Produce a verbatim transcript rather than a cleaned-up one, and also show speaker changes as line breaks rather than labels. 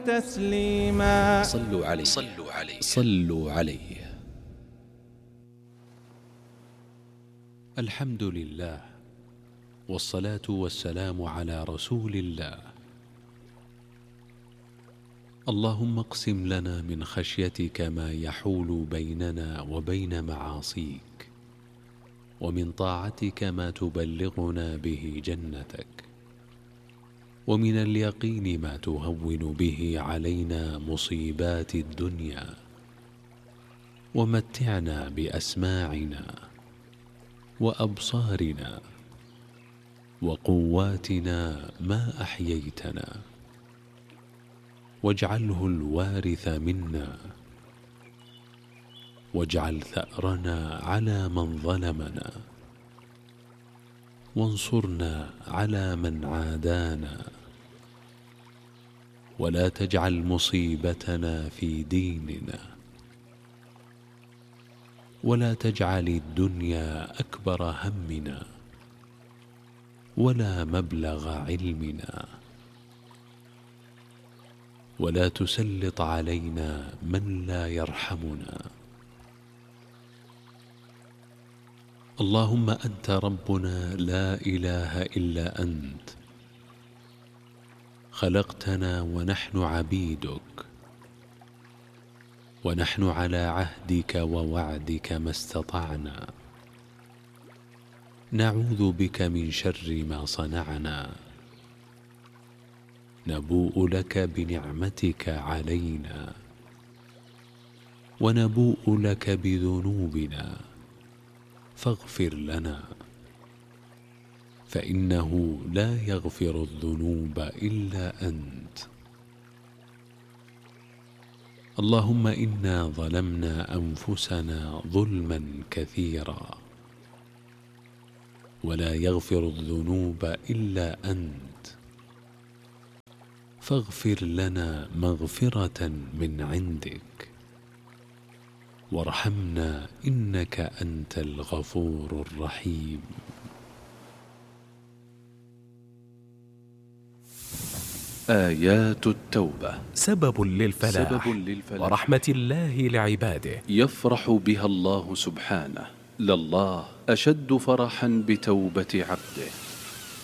تسليما.
صلوا عليه صلوا عليه صلوا عليه. الحمد لله، والصلاة والسلام على رسول الله. اللهم اقسم لنا من خشيتك ما يحول بيننا وبين معاصيك، ومن طاعتك ما تبلغنا به جنتك، ومن اليقين ما تهون به علينا مصيبات الدنيا، ومتعنا بأسماعنا وأبصارنا وقواتنا ما أحييتنا، واجعله الوارث منا، واجعل ثأرنا على من ظلمنا، وانصرنا على من عادانا، ولا تجعل مصيبتنا في ديننا، ولا تجعل الدنيا أكبر همنا ولا مبلغ علمنا، ولا تسلط علينا من لا يرحمنا. اللهم أنت ربنا لا إله إلا أنت، خلقتنا ونحن عبيدك، ونحن على عهدك ووعدك ما استطعنا، نعوذ بك من شر ما صنعنا، نبوء لك بنعمتك علينا، ونبوء لك بذنوبنا، فاغفر لنا، فإنه لا يغفر الذنوب إلا أنت. اللهم إنا ظلمنا أنفسنا ظلما كثيرا، ولا يغفر الذنوب إلا أنت، فاغفر لنا مغفرة من عندك، وارحمنا إنك أنت الغفور الرحيم.
آيات التوبة
سبب للفلاح, سبب للفلاح ورحمة الله لعباده،
يفرح بها الله سبحانه، لله أشد فرحا بتوبة عبده.